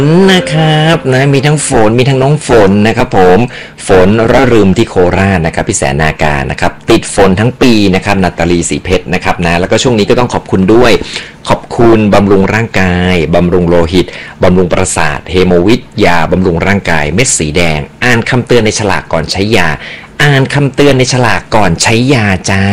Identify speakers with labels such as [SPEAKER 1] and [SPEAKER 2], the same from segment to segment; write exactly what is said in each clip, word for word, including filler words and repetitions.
[SPEAKER 1] นะครับนะมีทั้งฝนมีทั้งน้องฝนนะครับผมฝนระรึมที่โคราชนะครับพี่แสนนาการนะครับติดฝนทั้งปีนะครับนาตาลีสีเพชรนะครับนะแล้วก็ช่วงนี้ก็ต้องขอบคุณด้วยขอบคุณบำรุงร่างกายบำรุงโลหิตบำรุงประสาทเฮโมวิทยาบำรุงร่างกายเม็ดสีแดงอ่านคำเตือนในฉลากก่อนใช้ยาอ่านคำเตือนในฉลากก่อนใช้ยาจ้า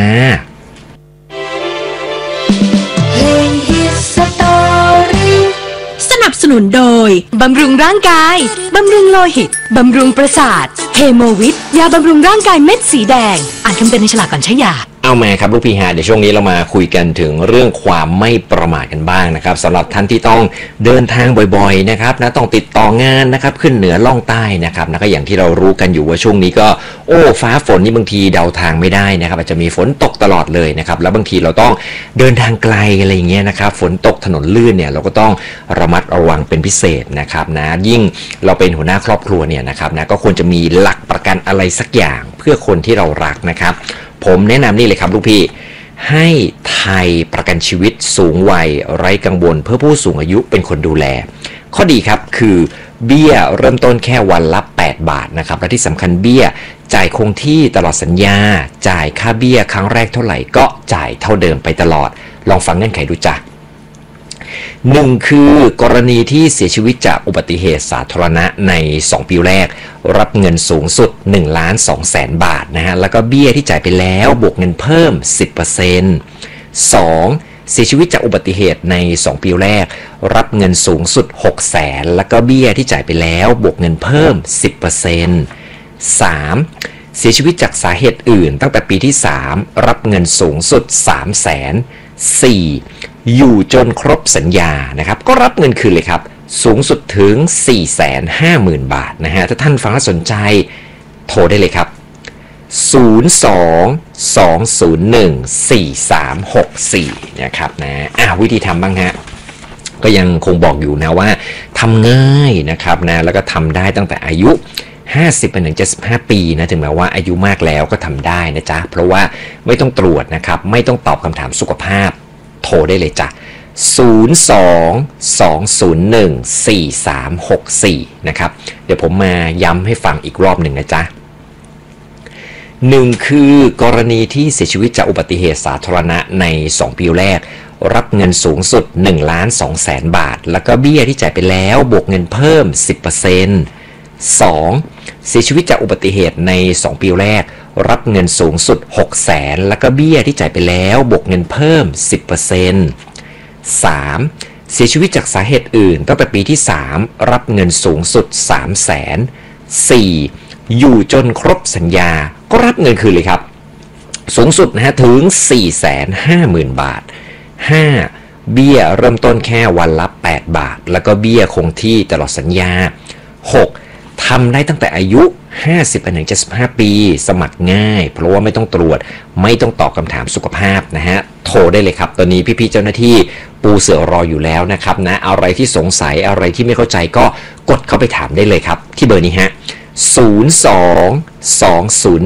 [SPEAKER 2] สนับสนุนโดยบำรุงร่างกายบำรุงโลหิตบำรุงประสาทเฮโมวิทยาบำรุงร่างกายเม็ดสีแดงอ่านคำเตือนในฉลากก่อนใช้ยา
[SPEAKER 1] เอามาครับลูกพี่ฮะเดี๋ยวช่วงนี้เรามาคุยกันถึงเรื่องความไม่ประมาทกันบ้างนะครับสำหรับท่านที่ต้องเดินทางบ่อยๆนะครับนะต้องติดต่องานนะครับขึ้นเหนือล่องใต้นะครับนะก็อย่างที่เรารู้กันอยู่ว่าช่วงนี้ก็โอ้ฟ้าฝนนี่บางทีเดาทางไม่ได้นะครับอาจจะมีฝนตกตลอดเลยนะครับแล้วบางทีเราต้องเดินทางไกลอะไรอย่างเงี้ยนะครับฝนตกถนนลื่นเนี่ยเราก็ต้องระมัดระวังเป็นพิเศษนะครับนะยิ่งเราเป็นหัวหน้าครอบครัวเนี่ยนะครับนะก็ควรจะมีหลักประกันอะไรสักอย่างเพื่อคนที่เรารักนะครับผมแนะนำนี่เลยครับลูกพี่ให้ไทยประกันชีวิตสูงวัยไร้กังวลเพื่อผู้สูงอายุเป็นคนดูแลข้อดีครับคือเบี้ยเริ่มต้นแค่วันละแปดบาทนะครับและที่สำคัญเบี้ยจ่ายคงที่ตลอดสัญญาจ่ายค่าเบี้ยครั้งแรกเท่าไหร่ก็จ่ายเท่าเดิมไปตลอดลองฟังเงื่อนไขดูจ้ะหนึ่งคือกรณีที่เสียชีวิตจากอุบัติเหตุสาธารณะในสองปีแรกรับเงินสูงสุดหนึ่งล้านสองแสนบาทนะฮะแล้วก็เบี้ยที่จ่ายไปแล้วบวกเงินเพิ่ม สิบเปอร์เซ็นต์ สองเสียชีวิตจากอุบัติเหตุในสองปีแรกรับเงินสูงสุดหกแสนแล้วก็เบี้ยที่จ่ายไปแล้วบวกเงินเพิ่ม สิบเปอร์เซ็นต์ สามเสียชีวิตจากสาเหตุอื่นตั้งแต่ปีที่สามรับเงินสูงสุดสามแสน สี่อยู่จนครบสัญญานะครับก็รับเงินคืนเลยครับสูงสุดถึง สี่แสนห้าหมื่น บาทนะฮะถ้าท่านฟังแล้วสนใจโทรได้เลยครับศูนย์ สอง สอง ศูนย์ หนึ่ง สี่ สาม หก สี่นะครับนะอ่ะวิธีทำบ้างฮะก็ยังคงบอกอยู่นะว่าทำง่ายนะครับนะแล้วก็ทำได้ตั้งแต่อายุห้าสิบไปถึงเจ็ดสิบห้าปีนะถึงแม้ว่าอายุมากแล้วก็ทำได้นะจ๊ะเพราะว่าไม่ต้องตรวจนะครับไม่ต้องตอบคำถามสุขภาพโทรได้เลยจ้ะศูนย์ สอง สอง ศูนย์ หนึ่ง สี่ สาม หก สี่นะครับเดี๋ยวผมมาย้ำให้ฟังอีกรอบหนึ่งนะจ๊ะหนึ่งคือกรณีที่เสียชีวิตจากอุบัติเหตุสาธารณะในสองปีแรกรับเงินสูงสุดหนึ่งล้านสองแสนบาทแล้วก็เบี้ยที่จ่ายไปแล้วบวกเงินเพิ่ม สิบเปอร์เซ็นต์ สองเสียชีวิตจากอุบัติเหตุในสองปีแรกรับเงินสูงสุดหกแสนแล้วก็เบี้ยที่จ่ายไปแล้วบวกเงินเพิ่ม สิบเปอร์เซ็นต์ สามเสียชีวิตจากสาเหตุอื่นตั้งแต่ปีที่สามรับเงินสูงสุดสามแสน สี่อยู่จนครบสัญญาก็รับเงินคืนเลยครับสูงสุดนะฮะถึง สี่แสนห้าหมื่น บาท ห้าเบี้ยเริ่มต้นแค่วันละแปดบาทแล้วก็เบี้ยคงที่ตลอดสัญญา หกทำได้ตั้งแต่อายุห้าสิบไปถึงเจ็ดสิบห้าปีสมัครง่ายเพราะว่าไม่ต้องตรวจไม่ต้องตอบคำถามสุขภาพนะฮะโทรได้เลยครับตอนนี้พี่ๆเจ้าหน้าที่ปูเสือรออยู่แล้วนะครับนะอะไรที่สงสัยอะไรที่ไม่เข้าใจก็กดเข้าไปถามได้เลยครับที่เบอร์นี้ฮะศูนย์ สอง สอง ศูนย์